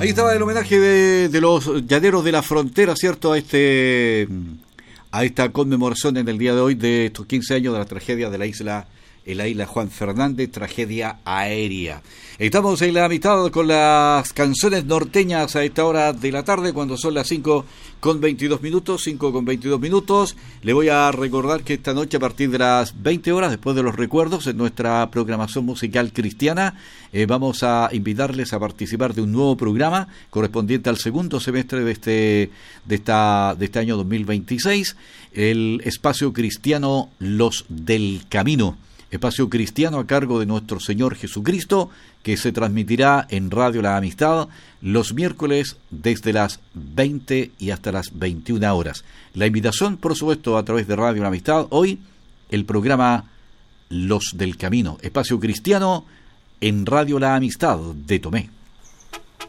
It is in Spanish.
Ahí estaba el homenaje de los llaneros de la frontera, ¿cierto? A esta conmemoración en el día de hoy de estos 15 años de la tragedia de la isla Juan Fernández, tragedia aérea. Estamos en la mitad con las canciones norteñas a esta hora de la tarde, cuando son las 5:22 minutos. Le voy a recordar que esta noche a partir de las 20 horas, después de los recuerdos, en nuestra programación musical cristiana, vamos a invitarles a participar de un nuevo programa correspondiente al segundo semestre de este año 2026, el espacio cristiano Los del Camino. Espacio cristiano a cargo de nuestro Señor Jesucristo, que se transmitirá en Radio La Amistad los miércoles desde las 20 y hasta las 21 horas. La invitación, por supuesto, a través de Radio La Amistad. Hoy, el programa Los del Camino, espacio cristiano en Radio La Amistad de Tomé.